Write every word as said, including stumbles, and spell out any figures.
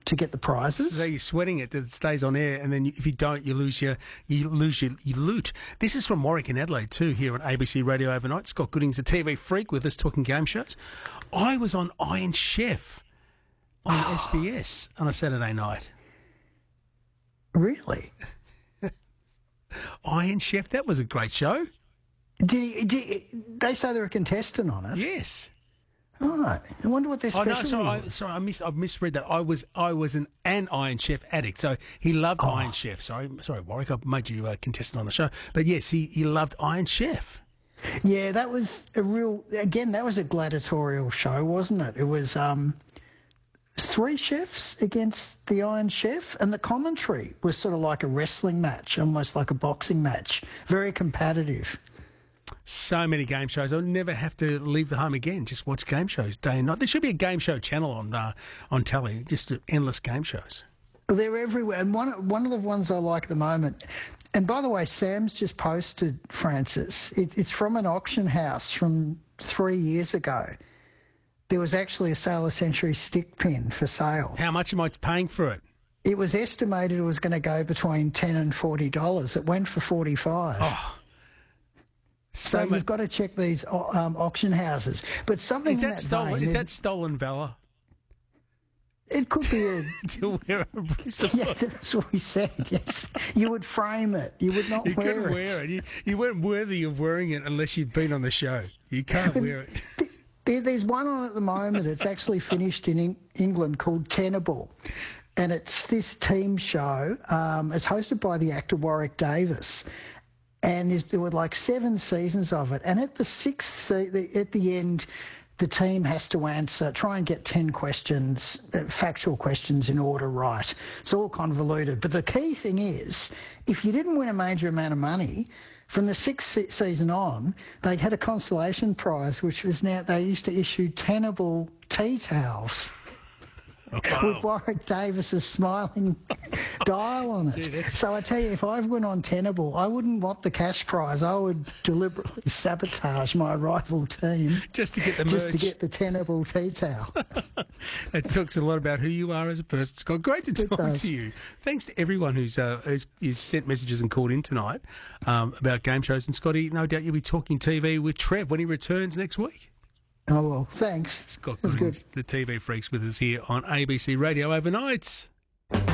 to get the prizes. So you're sweating it that it stays on air, and then if you don't, you lose your you lose your, your loot. This is from Warwick in Adelaide too, here on A B C Radio Overnight. Scott Gooding's a T V freak with us talking game shows. I was on Iron Chef on oh. S B S on a Saturday night. Really? Iron Chef, that was a great show. Did, he, did he, they say they're a contestant on it? Yes. All right. I wonder what their Oh, specialty no, sorry, was. I, sorry, I, mis- I misread that. I was I was an, an Iron Chef addict, so he loved Oh. Iron Chef. Sorry, sorry, Warwick, I made you a contestant on the show. But yes, he, he loved Iron Chef. Yeah, that was a real, again, that was a gladiatorial show, wasn't it? It was um, three chefs against the Iron Chef, and the commentary was sort of like a wrestling match, almost like a boxing match. Very competitive. So many game shows. I'll never have to leave the home again. Just watch game shows day and night. There should be a game show channel on uh, on telly, just endless game shows. Well, they're everywhere. And one, one of the ones I like at the moment, and by the way, Sam's just posted, Francis, it, it's from an auction house from three years ago. There was actually a Sailor Century stick pin for sale. How much am I paying for it? It was estimated it was going to go between ten dollars and forty dollars. It went for forty-five dollars. Oh. So, so you've much. got to check these um, auction houses. But something is that, in that stolen? vein Is that stolen valor? It could be a. To wear a Bruce Yeah, that's what we said. Yes, you would frame it. You would not you wear it. You couldn't wear it. You, you weren't worthy of wearing it unless you've been on the show. You can't but wear it. There, there's one on at the moment. It's actually finished in Eng- England called Tenable, and it's this team show. Um, it's hosted by the actor Warwick Davis. And there were like seven seasons of it. And at the sixth, se- the, at the end, the team has to answer, try and get ten questions, uh, factual questions in order right. It's all convoluted. But the key thing is, if you didn't win a major amount of money, from the sixth se- season on, they had a consolation prize, which was now, they used to issue tenable tea towels. Wow. With Warwick Davis's smiling dial on it. Gee, so I tell you, if I went on Tenable, I wouldn't want the cash prize. I would deliberately sabotage my rival team just to get the just merch. to get the Tenable tea towel. It talks a lot about who you are as a person, Scott. Great to talk to you. Thanks to everyone who's, uh, who's, who's sent messages and called in tonight um, about game shows. And Scotty, no doubt you'll be talking T V with Trev when he returns next week. Oh, well, thanks. Scott Gooding, the T V Freaks, with us here on A B C Radio Overnights.